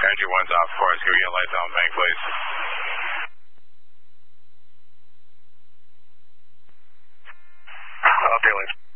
Engine 1's off course. Give me a lights on bank, please. Tailings.